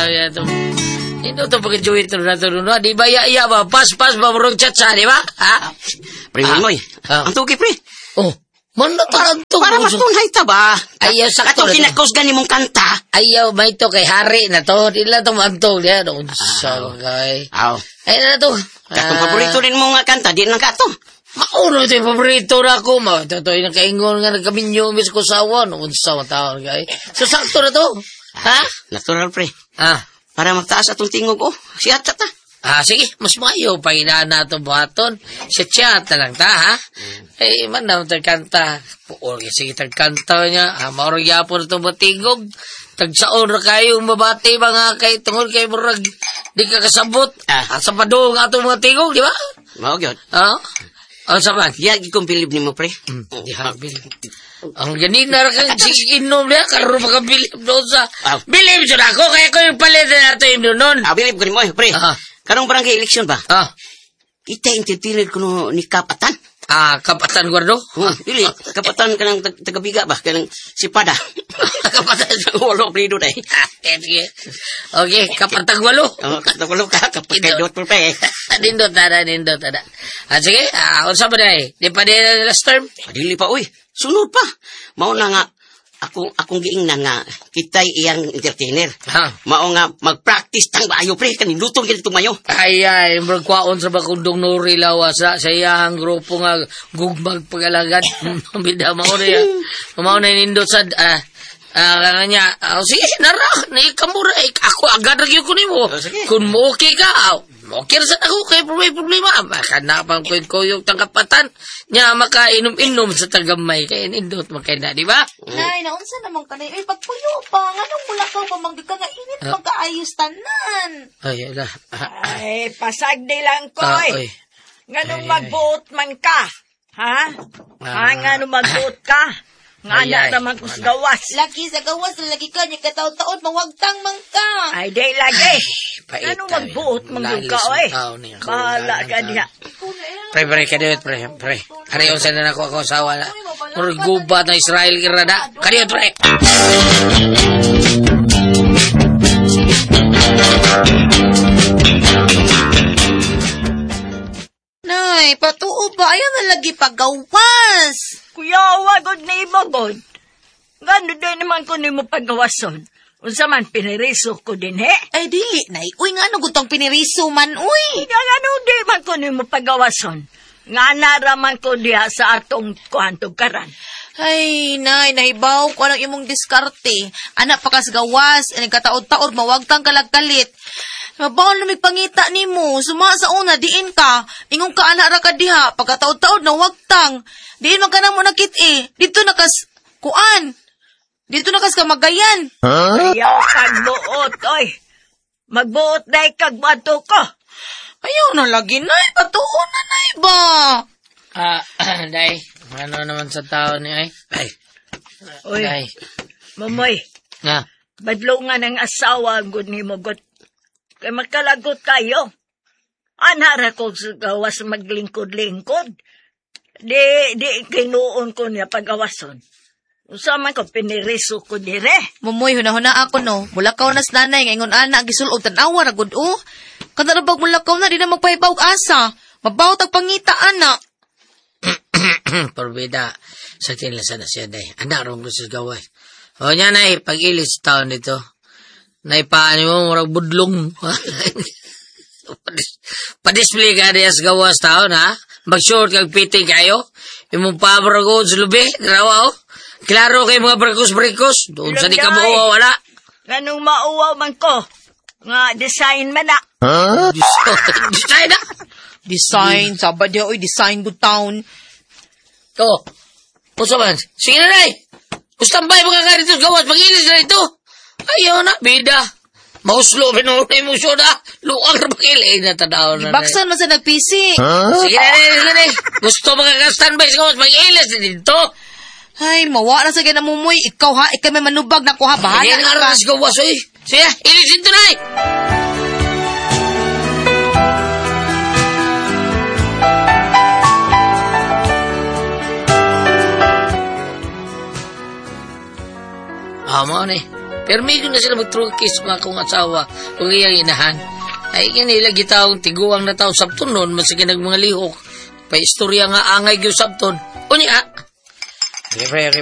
ya to. Ito to pag-enjoy ito na ito. Di ba iya ba? Pas-pas ba murong chat-chat, di ba? Ha? Pre, Moy. Ang tugi, pre. Oh, manda to. Para matunay ta ba? Ayaw, sakto. Atong kinakosgan nimong kanta. Ayaw, may to kay Hari na to. Di lang to mantog niya. Doon sa kay. Aw. Ay na to. Katong paborito rin mo nga kanta, di lang kato. Mauno ito yung paborito na ako. Ito yung nakaingon nga nagkaminyo mis ko sawa. Noon sa mga taon kay. So, sakto na to. Ha? Natural, pre. Para magtaas atong tingog, siya ta. Sige, mas mayo, pahinaan na ito buhaton. Siya na lang ta, ha? Man na, tagkanta. Sige, tagkanta niya. Maurang yapon ito matingog. Tagsaon na kayo, mabati mga kay tungkol kay murag. Di ka kasabot. Sa padung nga itong mga tingog, di ba? Mao gyud. Saban? Di kong bilib ni mo, pre. Di bilib. Ang ganina kang inom niya, karoon makabilib doon sa... Bilib siya na ako, kaya ko yung palitan nato yung doon. Bilib ko ni mo, pre. Karong barangay eleksyon ba? Ita intitinid ko ni Kapatan. Kapatan Guardo? Dili, Kapatan ka ng tagabiga ba? Ka ng sipada. Kapatan walo, prido na Okay, Kapatan Walo. Kapatan Walo ka, kapatid Dr. Pe. Nindot tada. Sige, unsa ba na Di pa din last term? Dili pa, uy. Sunod pa. Mao na nga, akong giingnan nga, kita'y iyang entertainer. Mao nga, mag-practice tang bayo, pre. Kanindutong ganito mayo. Ay, magkwaon sa bakundong nuri lawas sa iyahang grupo nga gugmag pagalagad. Bida, mao na nindot sa... kanya, sige, nara, naikamura, ako agad nagyo ko ni mo. Kung mo okay ka, okay sa ako, kaya problema. Baka na pang kuyog tang Kapatan, niya makainom-inom sa tagamay, kaya nindot makina, di ba? Nay, naunsa naman ka na, pagpuyo pa, anong mula ka pa, ka nga init, magkaayos tanan. Ay, pasagdi lang ko, Nganong magbuot man ka, ha? Nganong magbuot ka? Nga naman ko sa gawas. Lagi sa gawas, lagi ka niya kataon-taon, mawagtang man ka. Ay, day lagi. Ano magbuot mong ka, Bahala ka niya. Pre, kadiyot, pre. Kariyon sa na ako asawa na. Murgubat na Israel kirada. Kadiyot, pre. Nay, patuo ba? Ayaw na lagi pagawas. Kuya, wagod na ibagod. Gano'n din naman ko ni mo pagawason. Unsa man piniriso ko din, he? Ay, dili, nay. Uy, nga ano gutong piniriso man, uy. Gano'n di man ko ni mo pagawason. Nga naraman ko diha sa atong kuhantog karan. Ay, nay, nahibaw ko anong imong diskarte. Anak pa kas gawas, nagkataod-taod, mawagtang kalagkalit. Mabawal na may pangita ni mo. Suma sa una, diin ka. Ingong ka anak ra ka diha. Pagkataod-taod na wagtang. Diin man ka na mo nakit Dito nakas, kuan. Dito nakas ka magayan. Ayaw kagbuot, oy. Magbuot na ikagbato ko. Ayaw na lagi, nay. Patuon na, nay ba? Day. Ano naman sa tao ni ay? Uy, Day. Mamoy. Badlungan ang asawa, good ni mo, good. Kaya magkalagot kayo. Anara ko sa gawas maglingkod-lingkod. Di kinuon ko niya pag-awason. Usaman ko, piniriso ko dire. Mamoy, huna-huna ako no. Mulakaw na sa nanay, ngayon anak, gisulog tanawa na good Kada na bag mulakaw na, di na magpahibawag asa. Mabawat ang pangita, anak. Porbida, sa tinlasa na siya, day. Anak, rong gusto gawas. O niya, nay, pag-ilis taon nito. Naipaan mo, murag budlong. Pa-display ka niya sa gawas taon, ha? Mag-short kag fitting kayo. Imong pabrago sa lubi, darawa, Klaro kay mga brekos-brekos. Doon sa di ka mo wala. Ganong mauwaw man ko. Nga design man na. Design na? Design, sabad niya, design good town. Puso man. Sige na, nay. Kustambay mga ka rito gawas, mag-ilis na ito. Ayaw na, bida. Mauslo, pinulay mo siya na. Luang na makilay na tanaw na. Baksan mo sa nag-PC. Sige na. Gusto makaka-standby sa gawas, mag-ilis na dito. Ay, mawa na sa ganamumoy. Ikaw ha, ikaw may manubag na ko ha. Bahala ka. Hindi nga rin sa gawas, oy. Sige, ilisin to na eh. Mo ni. Pero may na sila magtrukis mga akong asawa o iyang inahan. Ay kanila gitaong tiguang na tao sabton nun, masige nag mga lihok. Pa istorya nga angay gyud sabton. Unya.